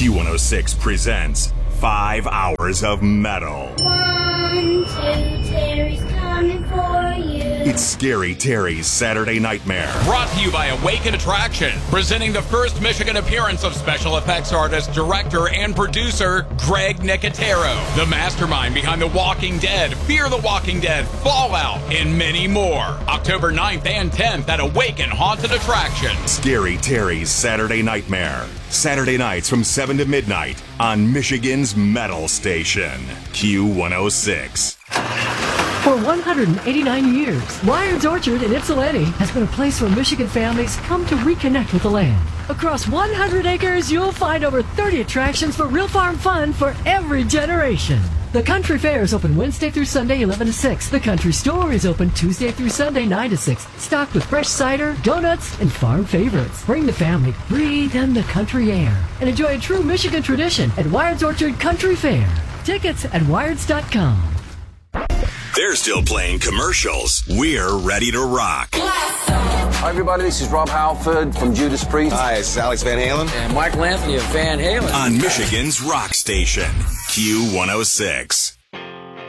Q106 presents 5 hours of metal. 1, 2, Terry's coming for you. It's Scary Terry's Saturday Nightmare. Brought to you by Awaken Attraction, presenting the first Michigan appearance of special effects artist, director, and producer Greg Nicotero, the mastermind behind The Walking Dead, Fear the Walking Dead, Fallout, and many more. October 9th and 10th at Awaken Haunted Attraction. Scary Terry's Saturday Nightmare. Saturday nights from 7 to midnight on Michigan's Metal Station, Q106. For 189 years, Wired's Orchard in Ypsilanti has been a place where Michigan families come to reconnect with the land. Across 100 acres, you'll find over 30 attractions for real farm fun for every generation. The Country Fair is open Wednesday through Sunday, 11 to 6. The Country Store is open Tuesday through Sunday, 9 to 6. Stocked with fresh cider, donuts, and farm favorites. Bring the family, breathe in the country air, and enjoy a true Michigan tradition at Wired's Orchard Country Fair. Tickets at wireds.com. They're still playing commercials. We're ready to rock. Hi, everybody. This is Rob Halford from Judas Priest. Hi, this is Alex Van Halen. And Michael Anthony of Van Halen. On Michigan's Rock Station, Q106.